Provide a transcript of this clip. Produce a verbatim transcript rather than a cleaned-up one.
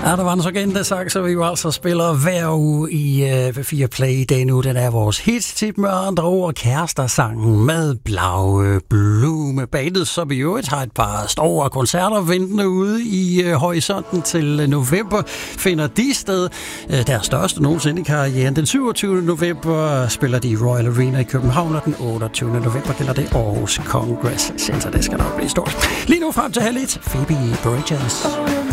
Ja, der var en så gældende sang, så vi jo altså spiller hver uge i uh, P fire Play. Den nu, den er vores hits-tip med andre ord. Kærester-sangen med Blaue Blume. Bandet, så vi jo har et par store koncerter ventende ude i uh, horisonten til november. Finder de sted uh, deres største nogensinde i karrieren. Den syvogtyvende november spiller de i Royal Arena i København, og den otteogtyvende november gælder det Aarhus Congress Center. Det skal nok blive stort. Lige nu frem til halv et. Phoebe Bridgers.